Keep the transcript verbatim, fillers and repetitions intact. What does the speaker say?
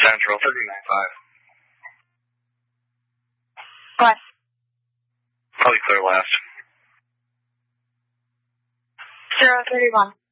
Central, thirty-nine five. What? Probably clear last. Zero thirty-one.